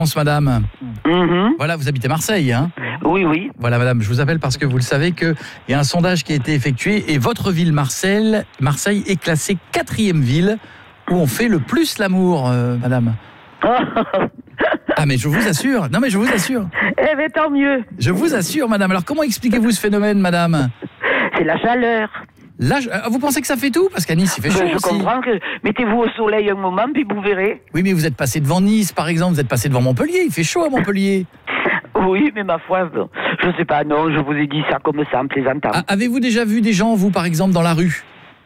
Madame. Mhm. Voilà, vous habitez Marseille, hein? Oui, oui. Voilà, madame, je vous appelle parce que vous le savez qu'il y a un sondage qui a été effectué et votre ville, Marseille est classée 4e ville où on fait le plus l'amour, madame. Ah, mais je vous assure. Non, mais je vous assure. Eh bien, tant mieux. Je vous assure, madame. Alors, comment expliquez-vous ce phénomène, madame? C'est la chaleur. Là, vous pensez que ça fait tout? Parce qu'à Nice, il fait chaud Je aussi. comprends que mettez-vous au soleil un moment, puis vous verrez. Oui, mais vous êtes passé devant Nice, par exemple. Vous êtes passé devant Montpellier. Il fait chaud à Montpellier. Oui, mais ma foi, je sais pas, non, je vous ai dit ça comme ça en plaisantant. Avez-vous déjà vu des gens, vous, par exemple, dans la rue?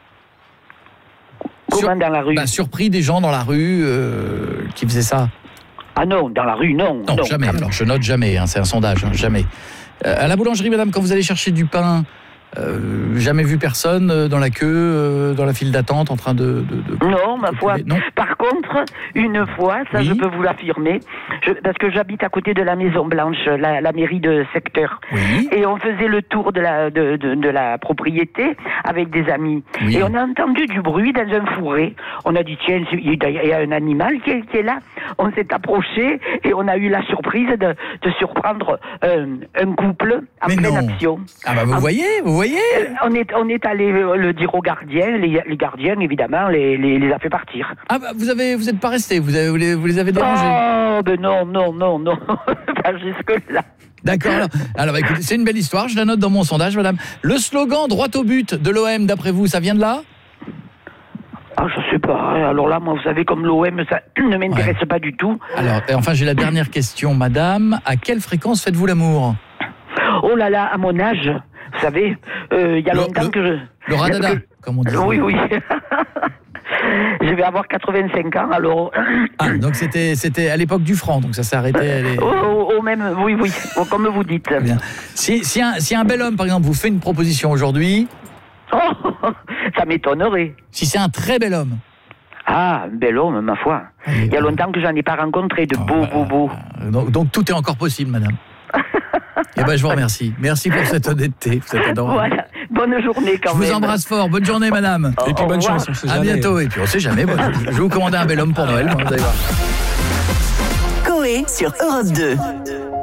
Comment dans la rue? Surpris des gens dans la rue qui faisaient ça? Ah non, dans la rue, non. Non, jamais. Alors, je note jamais, hein, c'est un sondage, hein, jamais. À la boulangerie, madame, quand vous allez chercher du pain, jamais vu personne dans la queue, dans la file d'attente, en train de... Non, ma foi. Non. Par contre, une fois, ça Oui. je peux vous l'affirmer, parce que j'habite à côté de la Maison Blanche, la mairie de secteur. Oui. Et on faisait le tour de la propriété avec des amis. Oui. Et on a entendu du bruit dans un fourré. On a dit, tiens, il y a un animal qui est là. On s'est approché et on a eu la surprise de surprendre un couple en Mais pleine non. action. Ah bah vous voyez. On est allé le dire aux gardiens. Les gardiens, évidemment, les a fait partir. Ah bah vous êtes pas resté, vous les avez dérangés. Oh, ben non. Pas jusque-là. D'accord. Alors bah, écoutez, c'est une belle histoire, je la note dans mon sondage, madame. Le slogan droit au but de l'OM, d'après vous, ça vient de là? Ah, je sais pas. Alors là, moi, vous savez, comme l'OM, ça ne m'intéresse pas du tout. Alors, enfin, j'ai la dernière question, madame. À quelle fréquence faites-vous l'amour? Oh là là, à mon âge, vous savez, il y a longtemps que je... Le radada, comme on dit. Oui. Je vais avoir 85 ans, alors... Ah, donc c'était à l'époque du franc, donc ça s'est arrêté. Oui, comme vous dites. Très bien. Si un bel homme, par exemple, vous fait une proposition aujourd'hui... Oh, ça m'étonnerait. Si c'est un très bel homme... Ah, un bel homme, ma foi. Il y a longtemps que j'en ai pas rencontré de beaux. Donc tout est encore possible, madame. Eh ben, je vous remercie. Merci pour cette honnêteté. Vous êtes adorable. Voilà. Bonne journée quand même. Je vous embrasse fort. Bonne journée, madame. Et puis bonne chance, on sait À jamais. bientôt. Et puis on sait jamais. Moi, je vais vous commander un bel homme pour Noël. Vous allez voir. Coé sur Europe 2.